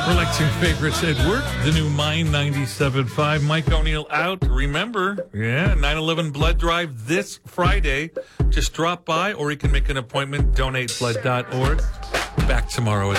Relaxing favorites at work. The new Mind 97.5. Mike O'Neill out. Remember, 9/11 blood drive this Friday. Just drop by, or you can make an appointment. DonateBlood.org. Back tomorrow.